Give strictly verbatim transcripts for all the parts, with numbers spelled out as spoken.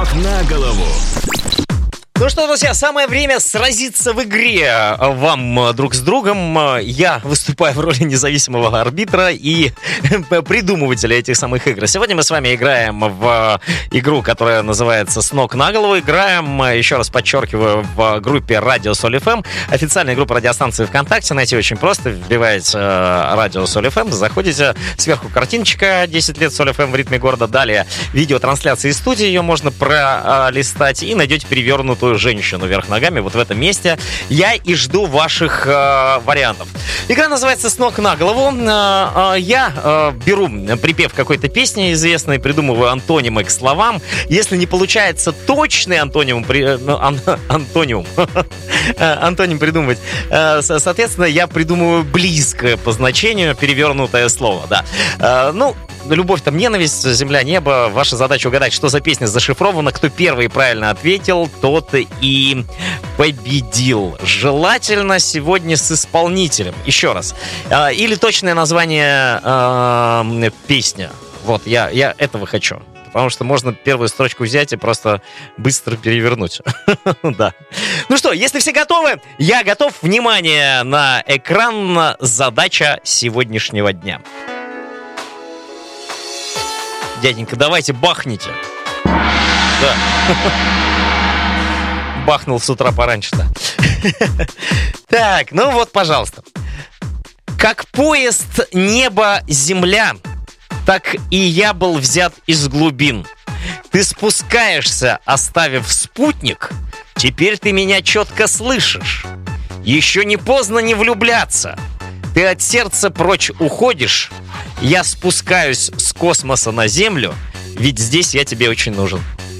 ног на голову. Ну что, друзья, самое время сразиться в игре вам друг с другом. Я выступаю в роли независимого арбитра и придумывателя этих самых игр. Сегодня мы с вами играем в игру, которая называется «С ног на голову». Играем, еще раз подчеркиваю, в группе «Радио Соль эф эм». Официальная группа радиостанции ВКонтакте. Найти очень просто. Вбиваете «Радио Соль эф эм», заходите, сверху картиночка «десять лет Соль эф эм в ритме города». Далее видеотрансляция из студии, ее можно пролистать и найдете перевернутую женщину вверх ногами вот в этом месте. Я и жду ваших э, вариантов. Игра называется «С ног на голову». Э, э, я э, беру припев какой-то песни известной, придумываю антонимы к словам. Если не получается точный антоним, при, э, ан, антоним, антоним придумывать, э, соответственно, я придумываю близкое по значению перевернутое слово. Да. Э, ну, любовь, там, ненависть, земля, небо. Ваша задача угадать, что за песня зашифрована. Кто первый правильно ответил, тот и победил. Желательно сегодня с исполнителем. Еще раз. Или точное название э, песни. Вот, я, я этого хочу. Потому что можно первую строчку взять и просто быстро перевернуть. Да. Ну что, если все готовы, я готов. Внимание на экран. Задача сегодняшнего дня. Дяденька, давайте бахните. Да. Бахнул с утра пораньше-то. Так, ну вот, пожалуйста. Как поезд небо-земля, так и я был взят из глубин. Ты спускаешься, оставив спутник. Теперь ты меня четко слышишь. Еще не поздно не влюбляться. Ты от сердца прочь уходишь. Я спускаюсь с космоса на Землю, ведь здесь я тебе очень нужен.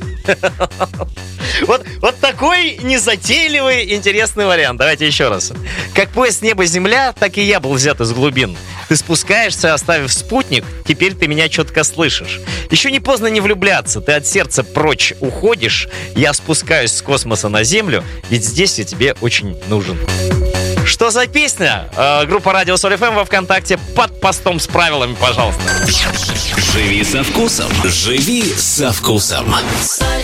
Вот, вот такой незатейливый, интересный вариант. Давайте еще раз. Как поезд небо-земля, так и я был взят из глубин. Ты спускаешься, оставив спутник, теперь ты меня четко слышишь. Еще не поздно не влюбляться. Ты от сердца прочь уходишь. Я спускаюсь с космоса на Землю, ведь здесь я тебе очень нужен. Что за песня? Э, группа «Радио Соль эф эм» во ВКонтакте под постом с правилами, пожалуйста. Живи со вкусом. Живи со вкусом.